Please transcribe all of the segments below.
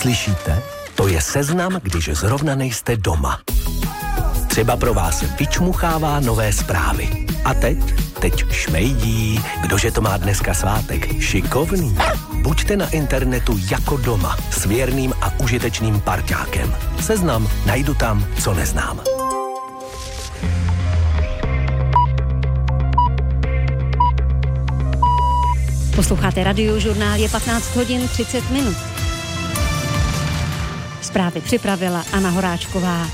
Slyšíte? To je seznam, když zrovna nejste doma. Třeba pro vás vyčmuchává nové zprávy. A teď šmejdí, kdože to má dneska svátek, šikovný. Buďte na internetu jako doma, s věrným a užitečným parťákem. Seznam najdu tam, co neznám. Posloucháte Radiožurnál, je 15 hodin 30 minut. Zprávy připravila Anna Horáčková.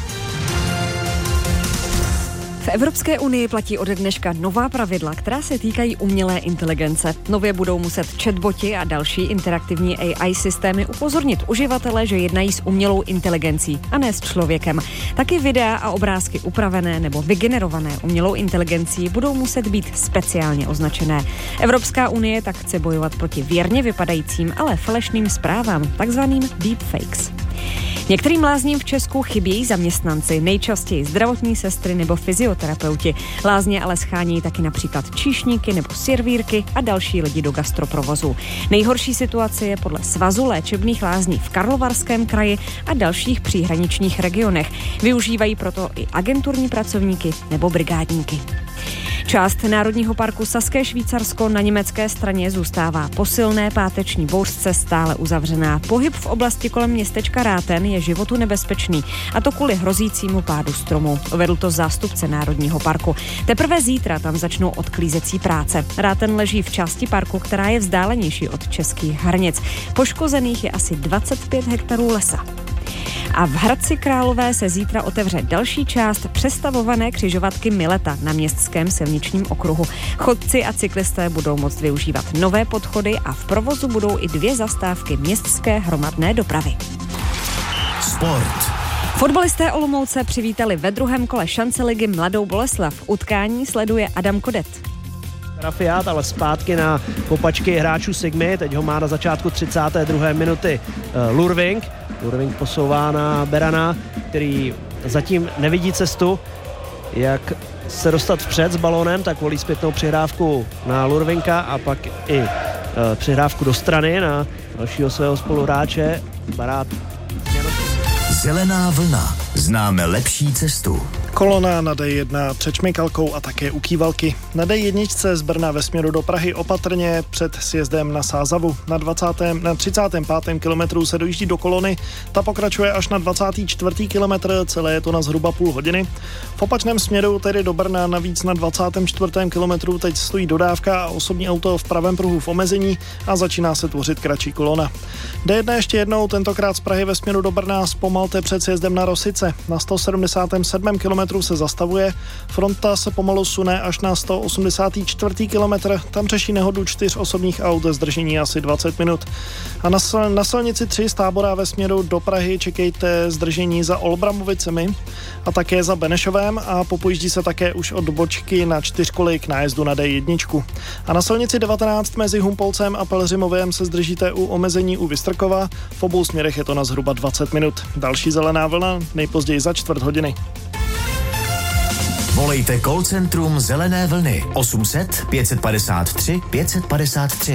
V Evropské unii platí ode dneška nová pravidla, která se týkají umělé inteligence. Nově budou muset chatboti a další interaktivní AI systémy upozornit uživatele, že jednají s umělou inteligencí a ne s člověkem. Taky videa a obrázky upravené nebo vygenerované umělou inteligencí budou muset být speciálně označené. Evropská unie tak chce bojovat proti věrně vypadajícím, ale falešným zprávám, takzvaným deepfakes. Některým lázním v Česku chybějí zaměstnanci, nejčastěji zdravotní sestry nebo fyzioterapeuti. Lázně ale schání taky například číšníky nebo servírky a další lidi do gastroprovozu. Nejhorší situace je podle Svazu léčebných lázní v Karlovarském kraji a dalších příhraničních regionech. Využívají proto i agenturní pracovníky nebo brigádníky. Část Národního parku Saské Švýcarsko na německé straně zůstává po silné páteční bouřce stále uzavřená. Pohyb v oblasti kolem městečka Ráten je životu nebezpečný, a to kvůli hrozícímu pádu stromů. Uvedl to zástupce Národního parku. Teprve zítra tam začnou odklízecí práce. Ráten leží v části parku, která je vzdálenější od českých hranic. Poškozených je asi 25 hektarů lesa. A v Hradci Králové se zítra otevře další část přestavované křižovatky Mileta na městském silničním okruhu. Chodci a cyklisté budou moct využívat nové podchody a v provozu budou i 2 zastávky městské hromadné dopravy. Sport. Fotbalisté Olomouce přivítali ve druhém kole šance ligy Mladou Boleslav. Utkání sleduje Adam Kodet. Fiat, ale zpátky na kopačky hráčů Sigmy, teď ho má na začátku 32. minuty Lurving. Lurving posouvá na Berana, který zatím nevidí cestu, jak se dostat vpřed s balónem, tak volí zpětnou přihrávku na Lurvinka a pak i přihrávku do strany na dalšího svého spoluhráče Barát. Zelená vlna. Známe lepší cestu. Kolona na D1 před Čmikalkou a také u Kývalky. Na D1 z Brna ve směru do Prahy opatrně před sjezdem na Sázavu. Na 35. kilometru se dojíždí do kolony, ta pokračuje až na 24. kilometr, celé je to na zhruba půl hodiny. V opačném směru, tedy do Brna, navíc na 24. kilometru teď stojí dodávka a osobní auto v pravém pruhu v omezení a začíná se tvořit kratší kolona. D1 ještě jednou, tentokrát z Prahy ve směru do Brna, zpomalte před sjezdem na Rosice. Na 177. kilometru se zastavuje, fronta se pomalu sune až na 184. kilometr, tam řeší nehodu 4 osobních aut, zdržení asi 20 minut. A na silnici 3 z Tábora ve směru do Prahy čekejte zdržení za Olbramovicemi a také za Benešovem a popojíždí se také už od bočky na 4koly k nájezdu na D1. A na silnici 19 mezi Humpolcem a Pelhřimovem se zdržíte u omezení u Vystrkova, v obou směrech je to na zhruba 20 minut. Další zelená vlna nejpozději za čtvrt hodiny. Volejte call centrum Zelené vlny 800 553 553.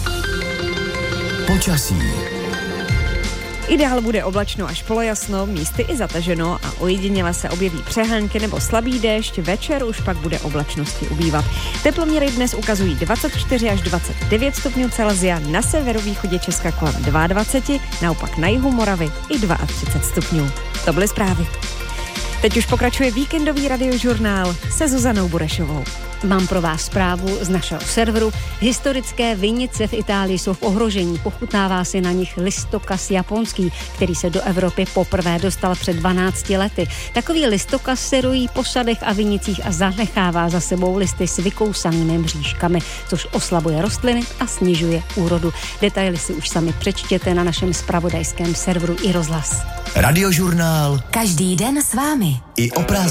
Počasí. Ideál bude oblačno až polojasno, místy i zataženo a ojediněle se objeví přehánky nebo slabý déšť, večer už pak bude oblačnosti ubývat. Teploměry dnes ukazují 24 až 29 stupňů Celsia, na severovýchodě Česka kolem 22, naopak na jihu Moravy i 32 stupňů. To byly zprávy. Teď už pokračuje víkendový radiožurnál se Zuzanou Burešovou. Mám pro vás zprávu z našeho serveru. Historické vinice v Itálii jsou v ohrožení. Pochutnává si na nich listokas japonský, který se do Evropy poprvé dostal před 12 lety. Takový listokas se rojí po sadech a vinicích a zanechává za sebou listy s vykousanými mřížkami, což oslabuje rostliny a snižuje úrodu. Detaily si už sami přečtěte na našem zpravodajském serveru iRozhlas. Radiožurnál. Každý den s vámi. I o